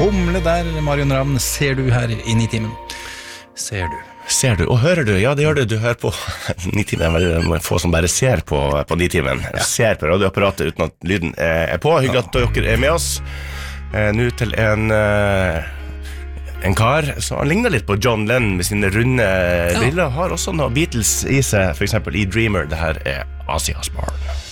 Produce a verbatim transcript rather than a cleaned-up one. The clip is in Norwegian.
humle der, Marion Ravn, ser du her inne i timen. Ser du. Ser du, og hører du? Ja, det gjør du, du hører på Nitimen, veldig få som bare ser på, på Nitimen, ja. Ser på radioapparatet uten at lyden er på. Hyggelig at dere er med oss. Eh, nå til en, eh, en kar, så han ligner litt på John Lennon med sine runde ja. briller, har også noe Beatles i seg, for eksempel i Dreamer. Det her er Ozzy Osbourne.